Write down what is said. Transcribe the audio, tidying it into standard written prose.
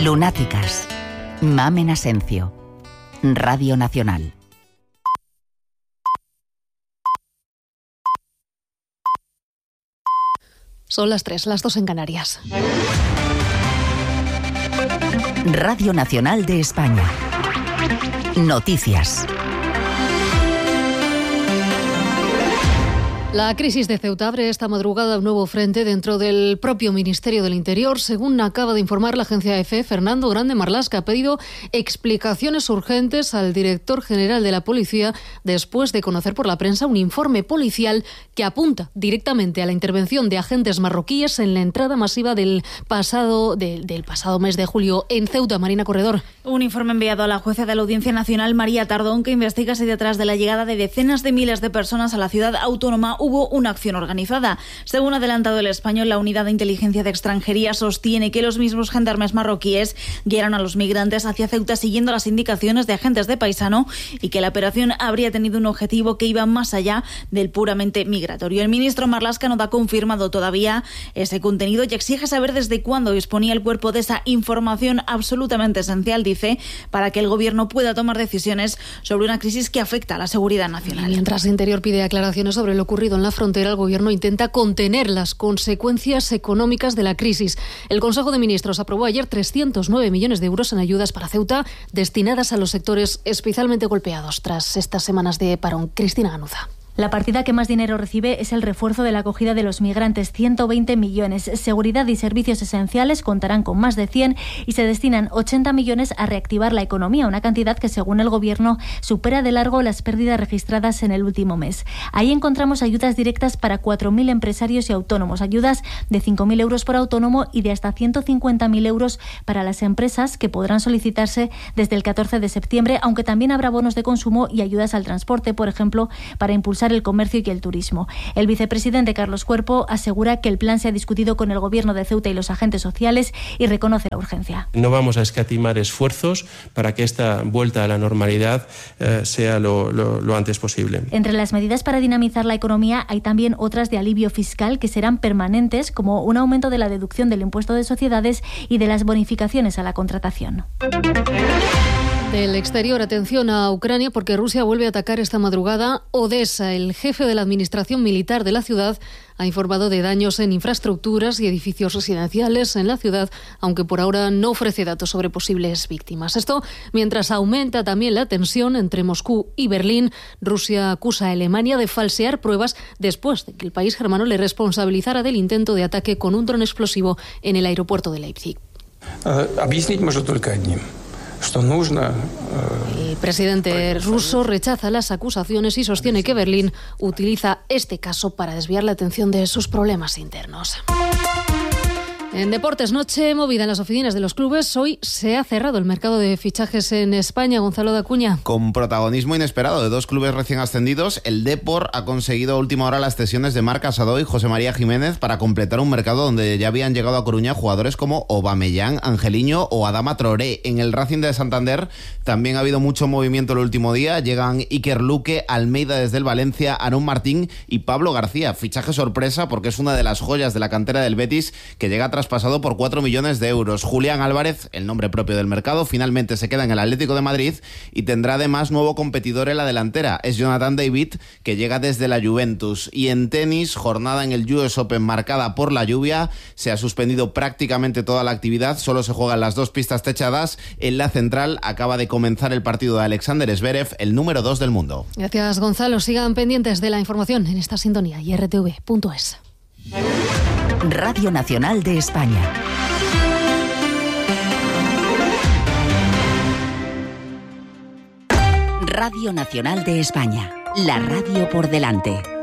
Lunáticas. Mamen Asencio. Radio Nacional. Son las 3, las 2 en Canarias. Radio Nacional de España. Noticias. La crisis de Ceuta abre esta madrugada un nuevo frente dentro del propio Ministerio del Interior. Según acaba de informar la agencia EFE, Fernando Grande Marlaska ha pedido explicaciones urgentes al director general de la policía después de conocer por la prensa un informe policial que apunta directamente a la intervención de agentes marroquíes en la entrada masiva del pasado mes de julio en Ceuta. Marina Corredor. Un informe enviado a la jueza de la Audiencia Nacional, María Tardón, que investiga si detrás de la llegada de decenas de miles de personas a la ciudad autónoma hubo una acción organizada. Según ha adelantado El Español, la Unidad de Inteligencia de Extranjería sostiene que los mismos gendarmes marroquíes guiaron a los migrantes hacia Ceuta siguiendo las indicaciones de agentes de paisano y que la operación habría tenido un objetivo que iba más allá del puramente migratorio. El ministro Marlaska no ha confirmado todavía ese contenido y exige saber desde cuándo disponía el cuerpo de esa información absolutamente esencial, dice, para que el gobierno pueda tomar decisiones sobre una crisis que afecta a la seguridad nacional. Mientras Interior pide aclaraciones sobre lo ocurrido en la frontera, el Gobierno intenta contener las consecuencias económicas de la crisis. El Consejo de Ministros aprobó ayer 309 millones de euros en ayudas para Ceuta destinadas a los sectores especialmente golpeados tras estas semanas de parón. Cristina Ganuza. La partida que más dinero recibe es el refuerzo de la acogida de los migrantes, 120 millones. Seguridad y servicios esenciales contarán con más de 100 y se destinan 80 millones a reactivar la economía, una cantidad que, según el Gobierno, supera de largo las pérdidas registradas en el último mes. Ahí encontramos ayudas directas para 4.000 empresarios y autónomos, ayudas de 5.000 euros por autónomo y de hasta 150.000 euros para las empresas, que podrán solicitarse desde el 14 de septiembre, aunque también habrá bonos de consumo y ayudas al transporte, por ejemplo, para impulsar el comercio y el turismo. El vicepresidente Carlos Cuerpo asegura que el plan se ha discutido con el Gobierno de Ceuta y los agentes sociales y reconoce la urgencia. No vamos a escatimar esfuerzos para que esta vuelta a la normalidad sea lo antes posible. Entre las medidas para dinamizar la economía hay también otras de alivio fiscal que serán permanentes, como un aumento de la deducción del impuesto de sociedades y de las bonificaciones a la contratación. Del exterior, atención a Ucrania porque Rusia vuelve a atacar esta madrugada Odessa. El jefe de la administración militar de la ciudad ha informado de daños en infraestructuras y edificios residenciales en la ciudad, aunque por ahora no ofrece datos sobre posibles víctimas. Esto mientras aumenta también la tensión entre Moscú y Berlín. Rusia acusa a Alemania de falsear pruebas después de que el país germano le responsabilizara del intento de ataque con un dron explosivo en el aeropuerto de Leipzig. El presidente ruso rechaza las acusaciones y sostiene que Berlín utiliza este caso para desviar la atención de sus problemas internos. En deportes, noche movida en las oficinas de los clubes. Hoy se ha cerrado el mercado de fichajes en España. Gonzalo de Acuña. Con protagonismo inesperado de dos clubes recién ascendidos, el Depor ha conseguido a última hora las cesiones de Marc Casado y José María Jiménez para completar un mercado donde ya habían llegado a Coruña jugadores como Aubameyang, Angeliño o Adama Traoré. En el Racing de Santander también ha habido mucho movimiento el último día. Llegan Iker Luque, Almeida desde el Valencia, Aarón Martín y Pablo García. Fichaje sorpresa porque es una de las joyas de la cantera del Betis que llega traspasado por 4 millones de euros. Julián Álvarez, el nombre propio del mercado, finalmente se queda en el Atlético de Madrid y tendrá además nuevo competidor en la delantera. Es Jonathan David, que llega desde la Juventus. Y en tenis, jornada en el US Open marcada por la lluvia. Se ha suspendido prácticamente toda la actividad. Solo se juegan las dos pistas techadas. En la central acaba de comenzar el partido de Alexander Zverev, el número 2 del mundo. Gracias, Gonzalo. Sigan pendientes de la información en esta sintonía y rtv.es. Radio Nacional de España. Radio Nacional de España. La radio por delante.